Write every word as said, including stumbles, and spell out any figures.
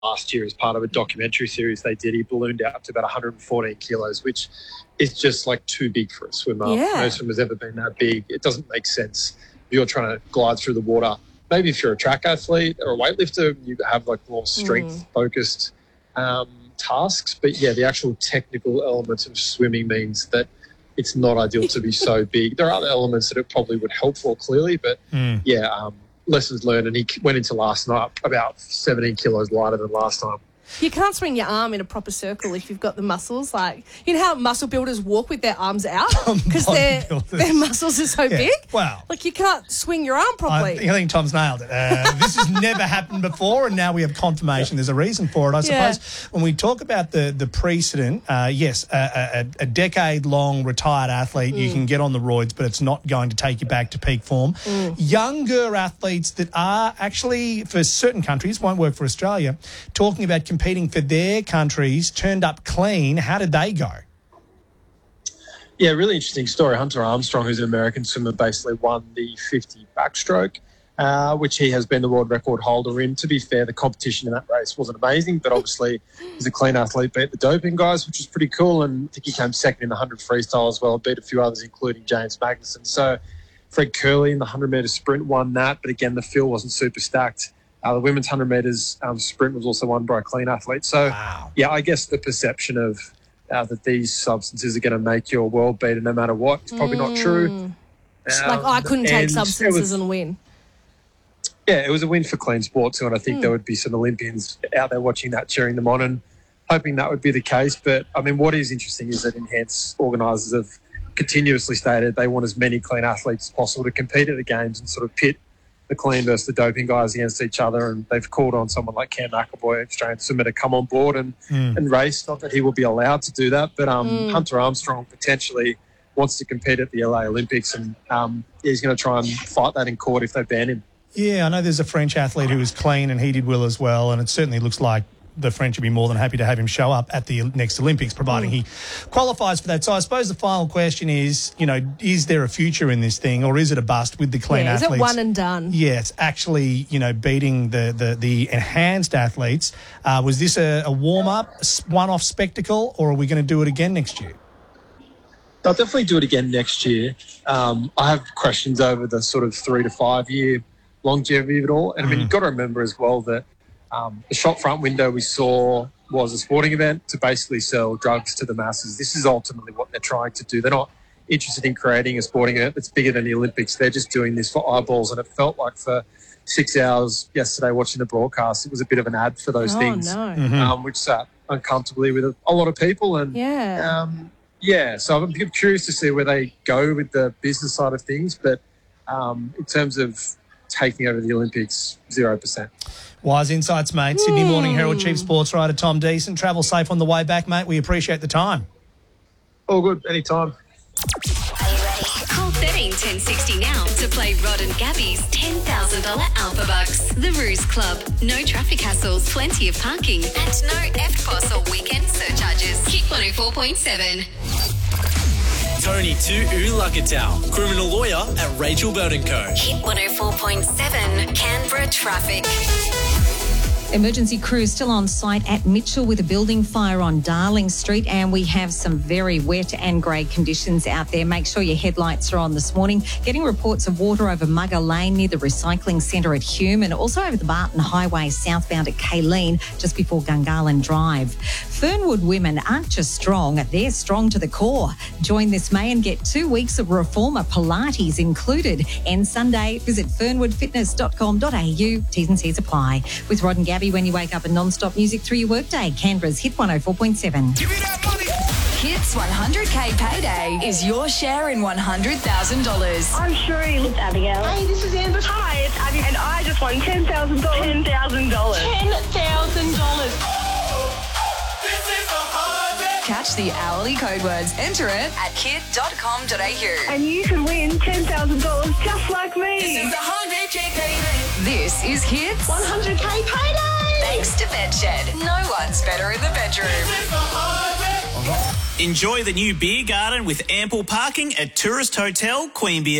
last year as part of a documentary series they did. He ballooned out to about one hundred fourteen kilos, which is just like too big for a swimmer. Yeah. No swimmer's ever been that big. It doesn't make sense if you're trying to glide through the water. Maybe if you're a track athlete or a weightlifter, you have like more strength-focused um, tasks. But yeah, the actual technical elements of swimming means that it's not ideal to be so big. There are other elements that it probably would help for, clearly, but Mm. yeah, um, lessons learned. And he went into last night about seventeen kilos lighter than last time. You can't swing your arm in a proper circle if you've got the muscles. Like, you know how muscle builders walk with their arms out because their, their muscles are so Yeah. big? Wow. Like, you can't swing your arm I properly. think, I think Tom's nailed it. Uh, this has never happened before, and now we have confirmation. There's a reason for it. I Yeah. suppose when we talk about the, the precedent, uh, yes, a, a, a decade-long retired athlete, you can get on the roids, but it's not going to take you back to peak form. Younger athletes that are actually, for certain countries, won't work for Australia, talking about competing for their countries, turned up clean. How did they go? Yeah, really interesting story. Hunter Armstrong, who's an American swimmer, basically won the fifty backstroke, uh, which he has been the world record holder in. To be fair, the competition in that race wasn't amazing, but obviously he's a clean athlete, beat the doping guys, which is pretty cool, and I think he came second in the one hundred freestyle as well, beat a few others, including James Magnuson. So Fred Curley in the one hundred metre sprint won that, but again, the field wasn't super stacked. Uh, the women's one hundred metres um, sprint was also won by a clean athlete. So, Wow. yeah, I guess the perception of uh, that these substances are going to make you a world beater no matter what is probably not true. It's Um, like, oh, I couldn't take and substances it was- and win. Yeah, it was a win for clean sport too, and I think there would be some Olympians out there watching that, cheering them on and hoping that would be the case. But, I mean, what is interesting is that Enhance organisers have continuously stated they want as many clean athletes as possible to compete at the Games and sort of pit the clean versus the doping guys against each other. And they've called on someone like Cam McAvoy, Australian swimmer, to come on board and, and race. Not that he will be allowed to do that, but um, Hunter Armstrong potentially wants to compete at the L A Olympics, and um, he's going to try and fight that in court if they ban him. Yeah, I know there's a French athlete who was clean and he did well as well, and it certainly looks like the French would be more than happy to have him show up at the next Olympics, providing he qualifies for that. So I suppose the final question is, you know, is there a future in this thing, or is it a bust with the clean Yeah, is athletes? it one and done? Yeah, it's actually, you know, beating the the, the enhanced athletes. Uh, was this a, a warm-up, one-off spectacle, or are we going to do it again next year? They'll definitely do it again next year. Um, I have questions over the sort of three to five year longevity of it all. And I mean, you've got to remember as well that um, the shop front window we saw was a sporting event to basically sell drugs to the masses. This is ultimately what they're trying to do. They're not interested in creating a sporting event that's bigger than the Olympics. They're just doing this for eyeballs. And it felt like for six hours yesterday watching the broadcast, it was a bit of an ad for those Oh, things, no. um, which sat uncomfortably with a, a lot of people. And Yeah. um, yeah, so I'm curious to see where they go with the business side of things. But um, in terms of taking over the Olympics, zero percent. Wise insights, mate. Sydney Morning Herald Chief Sports Writer Tom Deason. Travel safe on the way back, mate. We appreciate the time. All good, anytime. Call thirteen ten sixty now to play Rod and Gabby's ten thousand dollars Alpha Bucks. The Ruse Club. No traffic hassles, plenty of parking, and no F P O S or weekend surcharges. Kick one oh four point seven. Tony Tu Ulakatau, criminal lawyer at Rachel Bird and Co. Hit one oh four point seven. Canberra traffic. Emergency crew still on site at Mitchell with a building fire on Darling Street, and we have some very wet and grey conditions out there. Make sure your headlights are on this morning. Getting reports of water over Mugger Lane near the recycling centre at Hume, and also over the Barton Highway southbound at Kayleen just before Gungahlin Drive. Fernwood women aren't just strong, they're strong to the core. Join this May and get two weeks of Reformer Pilates included. End Sunday. Visit fernwood fitness dot com dot a u. T's and C's apply. With Rod and Gabby when you wake up and non-stop music through your workday. Canberra's Hit one oh four point seven. Give me that money! Hits one hundred K payday is your share in one hundred thousand dollars. I'm Shuri. It's Abigail. Hey, this is Amber. Hi, it's Abby. And I just won ten thousand dollars. ten thousand dollars. ten thousand dollars. Catch the hourly code words. Enter it at kid dot com dot a u. And you can win ten thousand dollars just like me. This is one hundred K payday. This is Hits one hundred K payday. Thanks to Bedshed. No one's better in the bedroom. Enjoy the new beer garden with ample parking at Tourist Hotel Queanbeyan.